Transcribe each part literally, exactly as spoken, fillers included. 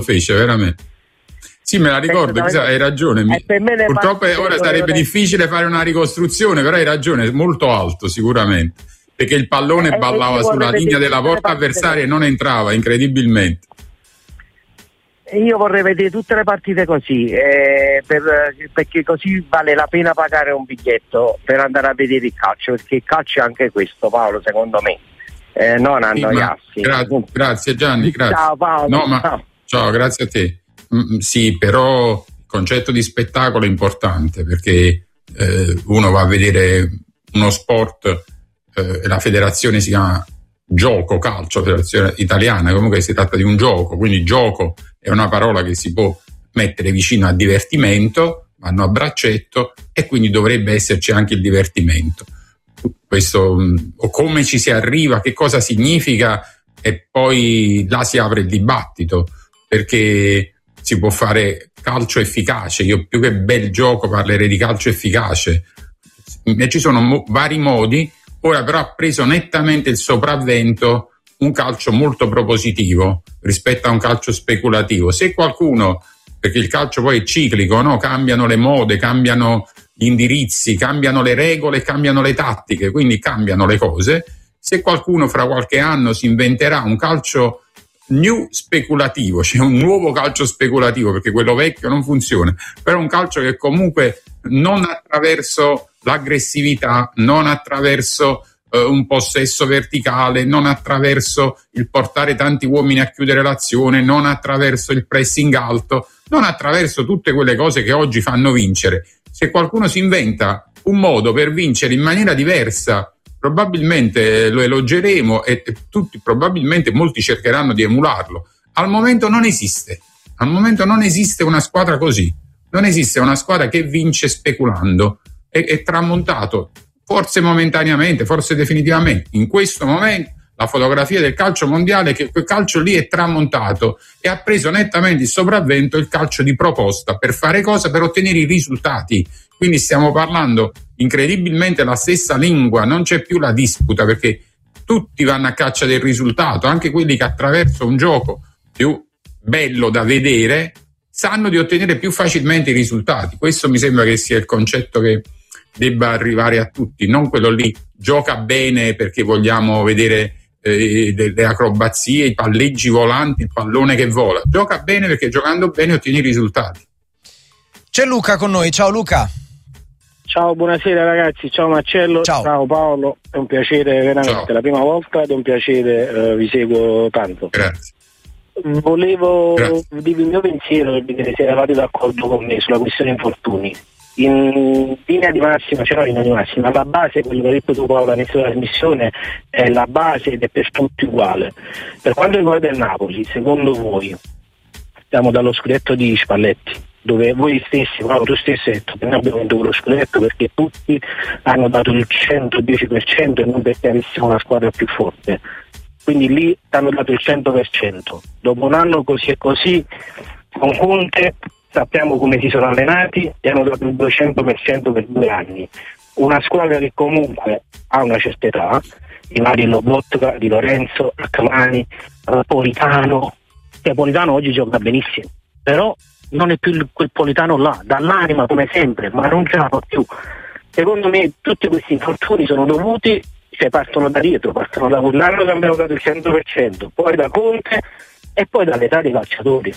fece veramente. Sì, me la ricordo, chissà, hai ragione. Mi... Purtroppo ora sarebbe difficile fare una ricostruzione, però hai ragione, è molto alto sicuramente, perché il pallone eh, ballava sulla linea della porta avversaria e non entrava, incredibilmente. Io vorrei vedere tutte le partite così, eh, per, perché così vale la pena pagare un biglietto per andare a vedere il calcio, perché il calcio è anche questo, Paolo, secondo me, eh, non annoiarsi. Sì, gra- grazie Gianni, grazie. Ciao Paolo. No, ma, ciao. ciao, grazie a te. Mm, sì, però il concetto di spettacolo è importante, perché eh, uno va a vedere uno sport, eh, la federazione si chiama Gioco Calcio, federazione italiana, comunque si tratta di un gioco, quindi gioco è una parola che si può mettere vicino a divertimento, vanno a braccetto, e quindi dovrebbe esserci anche il divertimento. Questo, o come ci si arriva, che cosa significa, e poi là si apre il dibattito, perché si può fare calcio efficace. Io più che bel gioco parlerei di calcio efficace, e ci sono mo- vari modi. Ora però ha preso nettamente il sopravvento un calcio molto propositivo rispetto a un calcio speculativo. Se qualcuno, perché il calcio poi è ciclico, no? Cambiano le mode, cambiano gli indirizzi, cambiano le regole, cambiano le tattiche, quindi cambiano le cose. Se qualcuno fra qualche anno si inventerà un calcio new speculativo, cioè un nuovo calcio speculativo, perché quello vecchio non funziona, però un calcio che comunque non attraverso l'aggressività, non attraverso uh, un possesso verticale, non attraverso il portare tanti uomini a chiudere l'azione, non attraverso il pressing alto, non attraverso tutte quelle cose che oggi fanno vincere. Se qualcuno si inventa un modo per vincere in maniera diversa, probabilmente lo elogeremo, e tutti, probabilmente molti cercheranno di emularlo. Al momento non esiste, al momento non esiste una squadra così, non esiste una squadra che vince speculando. È, è tramontato, forse momentaneamente, forse definitivamente. In questo momento la fotografia del calcio mondiale è che quel calcio lì è tramontato, e ha preso nettamente il sopravvento il calcio di proposta, per fare cosa? Per ottenere i risultati. Quindi stiamo parlando incredibilmente la stessa lingua, non c'è più la disputa, perché tutti vanno a caccia del risultato, anche quelli che attraverso un gioco più bello da vedere sanno di ottenere più facilmente i risultati. Questo mi sembra che sia il concetto che debba arrivare a tutti, non quello lì gioca bene perché vogliamo vedere eh, delle acrobazie, i palleggi volanti, il pallone che vola. Gioca bene perché giocando bene ottieni i risultati. C'è Luca con noi, ciao Luca. Ciao, buonasera ragazzi, ciao Marcello, ciao, ciao Paolo, è un piacere veramente, ciao. La prima volta ed è un piacere, uh, vi seguo tanto. Grazie. Volevo Grazie. dirvi il mio pensiero e vedere se eravate d'accordo con me sulla questione infortuni. In linea di massima, cioè non in linea di massima, alla base, quello che hai detto tu Paolo all'inizio della trasmissione, è la base ed è per tutti uguale. Per quanto riguarda il Napoli, secondo voi, stiamo dallo scudetto di Spalletti, dove voi stessi, Paolo, tu stesso hai detto che noi abbiamo vinto quello scudetto perché tutti hanno dato il centodieci per cento e non perché avessimo una squadra più forte. Quindi lì hanno dato il cento per cento. Dopo un anno così e così, con Conte sappiamo come si sono allenati e hanno dato il duecento per cento per due anni. Una squadra che comunque ha una certa età, di Mario Lobotka, di Lorenzo, Accamani, Politano. E Politano oggi gioca benissimo, però non è più quel Politano là, dall'anima come sempre, ma non ce la fa più. Secondo me tutti questi infortuni sono dovuti, cioè partono da dietro, partono da quell'anno che abbiamo dato il cento per cento, poi da Conte e poi dall'età dei calciatori.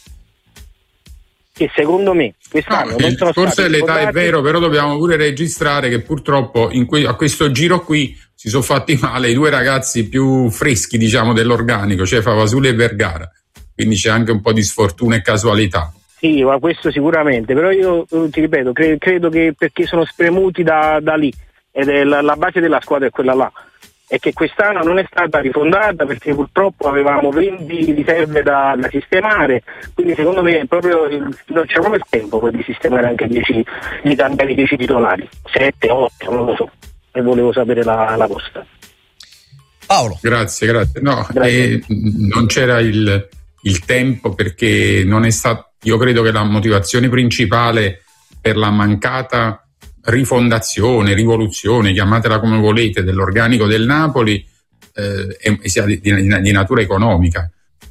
Che secondo me quest'anno no, non sono forse l'età ricordati. È vero, però dobbiamo pure registrare che purtroppo in que- a questo giro qui si sono fatti male i due ragazzi più freschi, diciamo, dell'organico, cioè Favasuli e Vergara, quindi c'è anche un po' di sfortuna e casualità. Sì, ma questo sicuramente, però io ti ripeto, cre- credo che perché sono spremuti da, da lì, ed è la, la base della squadra è quella là, e che quest'anno non è stata rifondata perché purtroppo avevamo venti riserve da, da sistemare, quindi secondo me proprio non c'è proprio il tempo poi di sistemare anche dieci, di cambiare dieci titolari, sette, otto, non lo so, e volevo sapere la, la vostra. Paolo. Grazie, grazie. No, grazie. Eh, non c'era il, il tempo, perché non è stato, io credo che la motivazione principale per la mancata rifondazione, rivoluzione, chiamatela come volete, dell'organico del Napoli eh, è, sia di, di, di natura economica.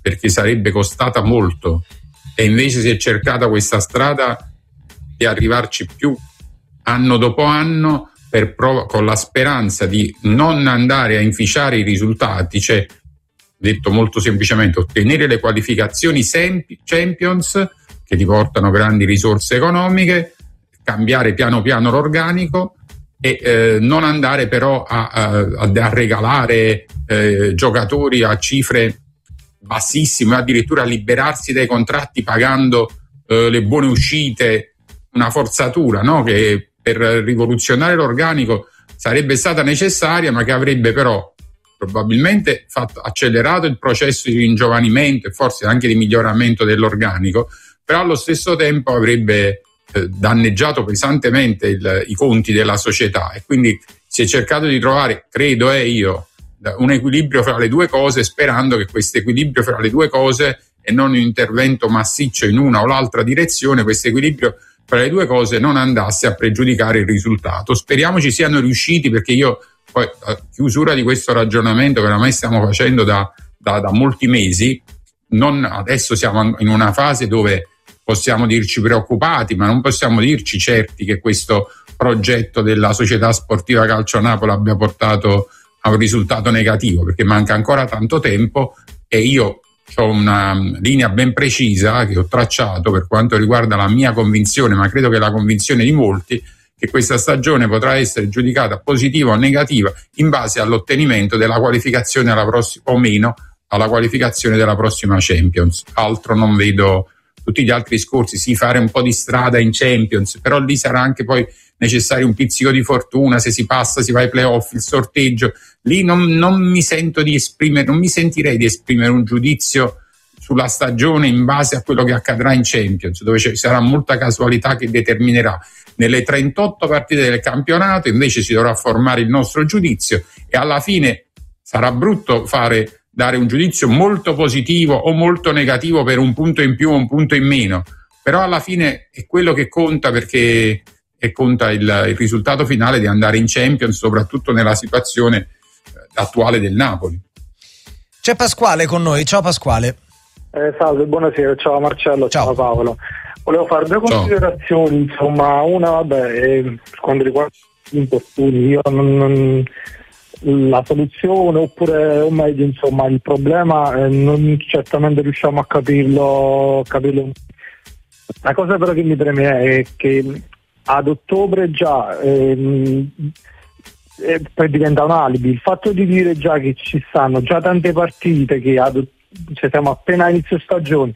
perché sarebbe costata molto, e invece si è cercata questa strada di arrivarci più anno dopo anno per prov- con la speranza di non andare a inficiare i risultati, cioè, detto molto semplicemente, ottenere le qualificazioni sempi- Champions che ti portano grandi risorse economiche, cambiare piano piano l'organico e eh, non andare però a, a, a regalare eh, giocatori a cifre bassissime, addirittura a liberarsi dai contratti pagando eh, le buone uscite, una forzatura, no? Che per rivoluzionare l'organico sarebbe stata necessaria, ma che avrebbe però probabilmente fatto, accelerato il processo di ringiovanimento e forse anche di miglioramento dell'organico, però allo stesso tempo avrebbe eh, danneggiato pesantemente il, i conti della società, e quindi si è cercato di trovare, credo e eh, io, un equilibrio fra le due cose, sperando che questo equilibrio fra le due cose, e non un intervento massiccio in una o l'altra direzione, questo equilibrio fra le due cose non andasse a pregiudicare il risultato. Speriamo ci siano riusciti, perché io poi, a chiusura di questo ragionamento che oramai stiamo facendo da, da, da molti mesi, non, adesso siamo in una fase dove possiamo dirci preoccupati, ma non possiamo dirci certi che questo progetto della Società Sportiva Calcio Napoli abbia portato a un risultato negativo, perché manca ancora tanto tempo, e io ho una linea ben precisa che ho tracciato per quanto riguarda la mia convinzione, ma credo che la convinzione di molti, che questa stagione potrà essere giudicata positiva o negativa in base all'ottenimento della qualificazione alla prossima, o meno alla qualificazione della prossima Champions. Altro non vedo. Tutti gli altri discorsi, sì, fare un po' di strada in Champions, però lì sarà anche poi necessario un pizzico di fortuna, se si passa, si va ai playoff, il sorteggio. Lì non, non mi sento di esprimere, non mi sentirei di esprimere un giudizio sulla stagione in base a quello che accadrà in Champions, dove ci sarà molta casualità che determinerà. Nelle trentotto partite del campionato invece si dovrà formare il nostro giudizio, e alla fine sarà brutto fare dare un giudizio molto positivo o molto negativo per un punto in più o un punto in meno, però alla fine è quello che conta, perché e conta il, il risultato finale di andare in Champions, soprattutto nella situazione eh, attuale del Napoli. C'è Pasquale con noi, ciao Pasquale. Eh, salve, buonasera, ciao Marcello, ciao, ciao Paolo. Volevo fare due considerazioni, ciao. Insomma, una, vabbè, eh, quando riguarda gli infortuni, io non, non la soluzione, oppure o meglio insomma il problema eh, non certamente riusciamo a capirlo, capirlo. La cosa però che mi preme è che ad ottobre già ehm, eh, poi diventa un alibi il fatto di dire già che ci stanno già tante partite, che ad, cioè siamo appena a inizio stagione,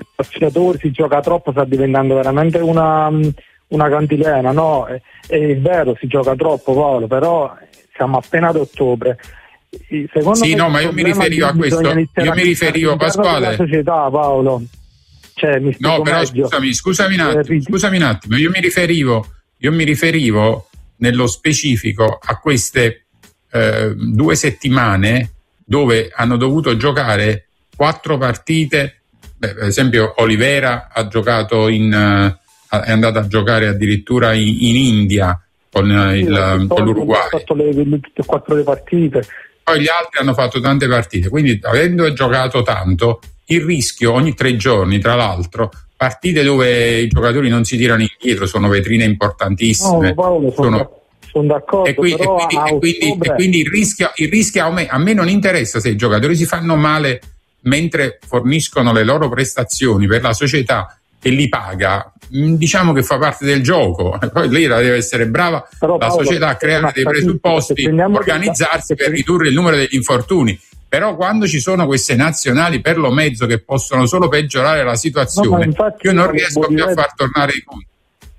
il si gioca troppo, sta diventando veramente una, una cantilena, no? È, è vero, si gioca troppo Paolo, però siamo appena ad ottobre. Secondo sì, me no, ma io mi riferivo a questo. Io mi riferivo, Pasquale. La società, Paolo. Cioè, mi no, però meglio. scusami, scusami un attimo, eh, scusami un attimo. Io mi riferivo, io mi riferivo nello specifico a queste eh, due settimane dove hanno dovuto giocare quattro partite. Beh, per esempio, Olivera ha giocato in, uh, è andato a giocare addirittura in, in India. Con, sì, il, con l'Uruguay, ha fatto le, le, tutte e quattro le partite. Poi gli altri hanno fatto tante partite, quindi avendo giocato tanto, il rischio ogni tre giorni, tra l'altro, partite dove i giocatori non si tirano indietro, sono vetrine importantissime. No, Paolo, sono, sono, sono d'accordo. E quindi, però e quindi, e quindi, ottobre... e quindi il rischio, il rischio a, me, a me non interessa se i giocatori si fanno male mentre forniscono le loro prestazioni per la società e li paga, diciamo che fa parte del gioco. Poi lì deve essere brava però, la Paolo, società a creare dei presupposti, organizzarsi per ridurre il numero degli infortuni. Però quando ci sono queste nazionali per lo mezzo che possono solo peggiorare la situazione, no, io non riesco più a far tornare i conti.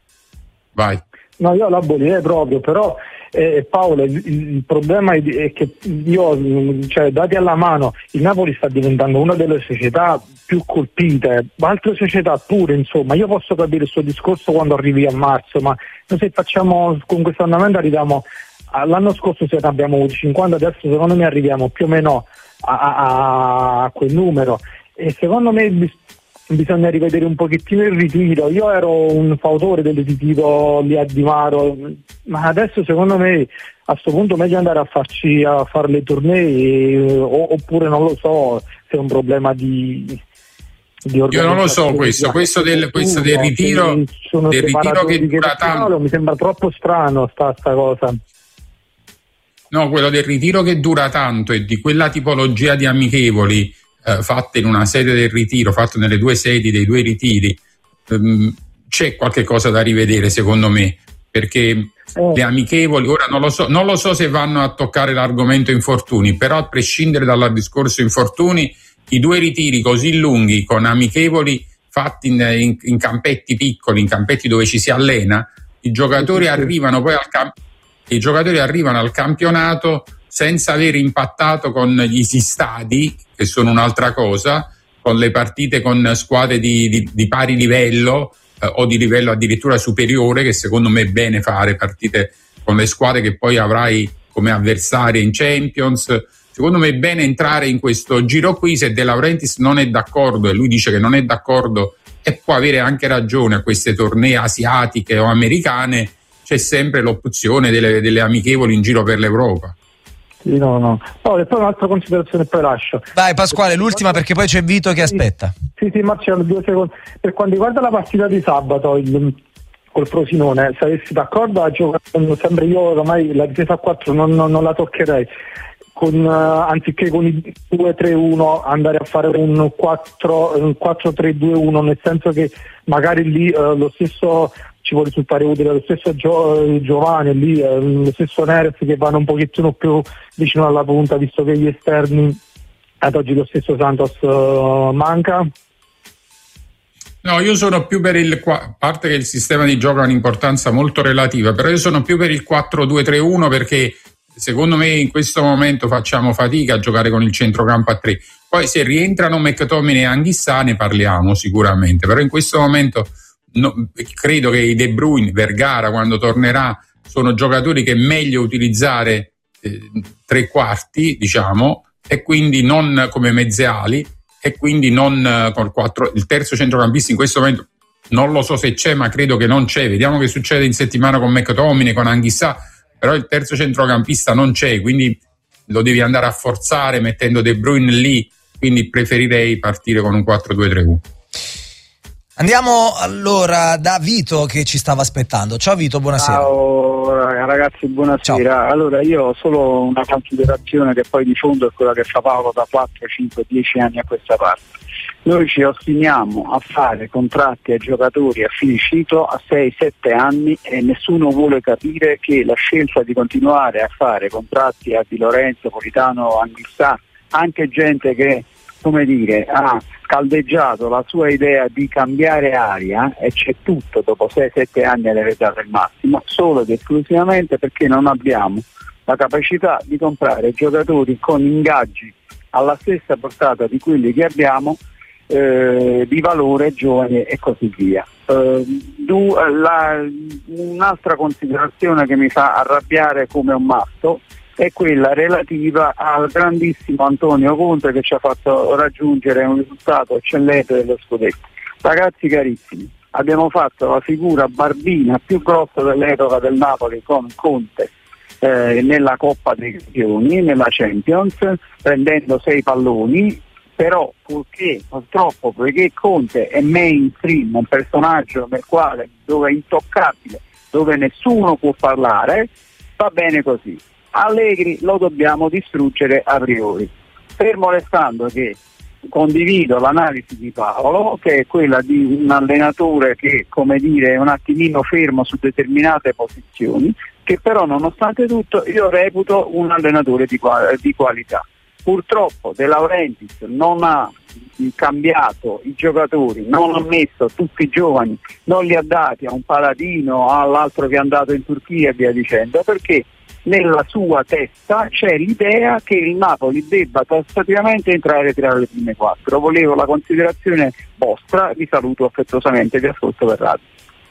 Vai. No, io l'abolirei proprio, però eh, Paolo, il, il problema è, è che io, cioè, dati alla mano, il Napoli sta diventando una delle società più colpite, altre società pure, insomma. Io posso capire il suo discorso quando arrivi a marzo, ma noi se facciamo con questo andamento arriviamo all'anno scorso, se ne abbiamo avuti cinquanta, adesso secondo me arriviamo più o meno a, a, a quel numero, e secondo me bis- bisogna rivedere un pochettino il ritiro. Io ero un fautore del ritiro lì a Di Maro, ma adesso secondo me a sto punto meglio andare a farci a fare le tournée, o, oppure non lo so, se è un problema di, di io non lo so questo, questo del, questo del ritiro, del ritiro che dura tanto. Mi sembra troppo strano sta, sta cosa. No, quello del ritiro che dura tanto e di quella tipologia di amichevoli eh, fatte in una sede del ritiro, fatte nelle due sedi dei due ritiri, ehm, c'è qualche cosa da rivedere secondo me, perché eh. le amichevoli, ora non lo so, non lo so se vanno a toccare l'argomento infortuni, però a prescindere dal discorso infortuni, i due ritiri così lunghi con amichevoli fatti in, in, in campetti piccoli, in campetti dove ci si allena, i giocatori arrivano poi al camp- i giocatori arrivano al campionato senza aver impattato con gli stadi, che sono un'altra cosa, con le partite con squadre di, di, di pari livello eh, o di livello addirittura superiore, che secondo me è bene fare partite con le squadre che poi avrai come avversarie in Champions. Secondo me è bene entrare in questo giro qui. Se De Laurentiis non è d'accordo, e lui dice che non è d'accordo e può avere anche ragione, a queste tournée asiatiche o americane c'è sempre l'opzione delle, delle amichevoli in giro per l'Europa. Sì, no, no. Oh, e poi un'altra considerazione e poi lascio. Vai Pasquale, l'ultima perché poi c'è Vito che aspetta. Sì, sì, Marcello, due secondi. Per quanto riguarda la partita di sabato il, col Frosinone, saresti d'accordo a giocare, sempre io ormai la difesa a quattro non, non, non la toccherei, con, uh, anziché con i due tre uno andare a fare un quattro tre due uno, nel senso che magari lì uh, lo stesso ci può risultare utile, lo stesso Gio, Giovanni lì, eh, lo stesso Neres, che vanno un pochettino più vicino alla punta, visto che gli esterni ad oggi lo stesso Santos uh, manca. No, io sono più per il, a parte che il sistema di gioco ha un'importanza molto relativa, però io sono più per il quattro due tre uno, perché secondo me in questo momento facciamo fatica a giocare con il centrocampo a tre. Poi se rientrano McTominay e Anghissà ne parliamo sicuramente, però in questo momento no, credo che i De Bruyne, Vergara quando tornerà sono giocatori che è meglio utilizzare eh, tre quarti, diciamo, e quindi non come mezze ali, e quindi non uh, col quattro. Il terzo centrocampista in questo momento non lo so se c'è, ma credo che non c'è. Vediamo che succede in settimana con McTominay, con Anghissà, però il terzo centrocampista non c'è, quindi lo devi andare a forzare mettendo De Bruyne lì, quindi preferirei partire con un quattro due tre uno. Andiamo allora da Vito che ci stava aspettando. Ciao Vito, buonasera. Ciao ragazzi, buonasera. Ciao. Allora io ho solo una considerazione che poi di fondo è quella che fa Paolo da quattro, cinque, dieci anni a questa parte. Noi ci ostiniamo a fare contratti ai giocatori a fine ciclo a sei sette anni e nessuno vuole capire che la scelta di continuare a fare contratti a Di Lorenzo, Politano, Anghissà, anche gente che, come dire, ha caldeggiato la sua idea di cambiare aria, e c'è tutto dopo sei sette anni all'età del massimo, solo ed esclusivamente perché non abbiamo la capacità di comprare giocatori con ingaggi alla stessa portata di quelli che abbiamo, eh, di valore, giovani e così via. Eh, du, la, un'altra considerazione che mi fa arrabbiare come un matto è quella relativa al grandissimo Antonio Conte, che ci ha fatto raggiungere un risultato eccellente dello scudetto. Ragazzi carissimi, abbiamo fatto la figura barbina più grossa dell'epoca del Napoli con Conte eh, nella Coppa dei Campioni, nella Champions, prendendo sei palloni, però purché purtroppo poiché Conte è mainstream, un personaggio nel quale, dove è intoccabile, dove nessuno può parlare, va bene così. Allegri lo dobbiamo distruggere a priori, fermo restando che condivido l'analisi di Paolo, che è quella di un allenatore che, come dire, è un attimino fermo su determinate posizioni, che però nonostante tutto io reputo un allenatore di, di qualità. Purtroppo De Laurentiis non ha cambiato i giocatori, non ha messo tutti i giovani, non li ha dati a un Paladino, all'altro che è andato in Turchia e via dicendo, perché nella sua testa c'è l'idea che il Napoli debba tassativamente entrare tra le prime quattro. Volevo la considerazione vostra, vi saluto affettuosamente, vi ascolto per radio.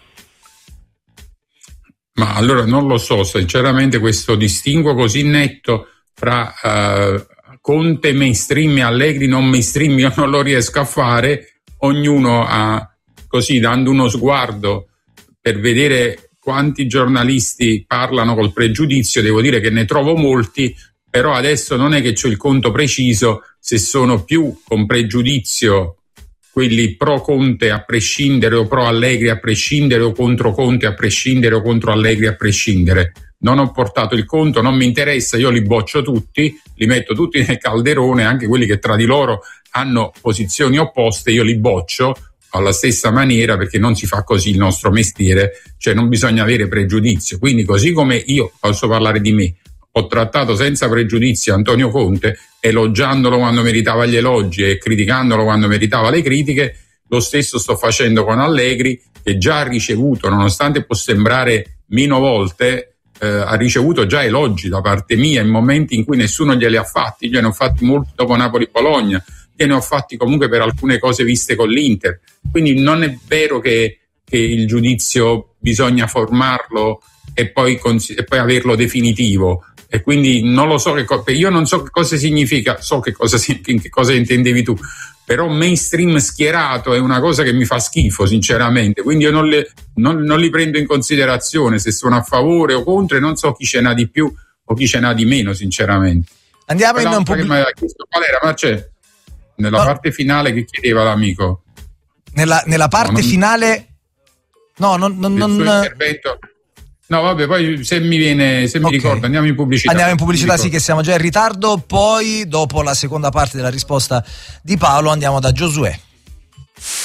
Ma allora non lo so, sinceramente questo distinguo così netto fra uh, Conte mainstream e Allegri non mainstream io non lo riesco a fare. Ognuno ha, così dando uno sguardo per vedere quanti giornalisti parlano col pregiudizio, devo dire che ne trovo molti, però adesso non è che c'ho il conto preciso se sono più con pregiudizio quelli pro Conte a prescindere o pro Allegri a prescindere o contro Conte a prescindere o contro Allegri a prescindere. Non ho portato il conto, non mi interessa, io li boccio tutti, li metto tutti nel calderone, anche quelli che tra di loro hanno posizioni opposte, io li boccio alla stessa maniera, perché non si fa così il nostro mestiere, cioè non bisogna avere pregiudizio. Quindi così come io posso parlare di me, ho trattato senza pregiudizio Antonio Conte, elogiandolo quando meritava gli elogi e criticandolo quando meritava le critiche, lo stesso sto facendo con Allegri, che già ha ricevuto, nonostante può sembrare meno volte, eh, ha ricevuto già elogi da parte mia in momenti in cui nessuno glieli ha fatti. Io ne ho fatti molti dopo Napoli-Bologna, ne ho fatti comunque per alcune cose viste con l'Inter. Quindi non è vero che, che il giudizio bisogna formarlo e poi, cons- e poi averlo definitivo. E quindi non lo so che co- io non so che cosa significa, so che cosa, che cosa intendevi tu, però mainstream schierato è una cosa che mi fa schifo sinceramente, quindi io non, le, non, non li prendo in considerazione se sono a favore o contro, e non so chi ce n'ha di più o chi ce n'ha di meno sinceramente. Andiamo in un pubblico. Qual era, Marce? Nella no. parte finale che chiedeva l'amico. Nella, nella parte no, non, finale no, non, non, non intervento. No, vabbè, poi se mi viene, se okay. mi ricordo, andiamo in pubblicità. Andiamo in pubblicità, sì, che siamo già in ritardo. Poi, dopo la seconda parte della risposta di Paolo, andiamo da Giosuè.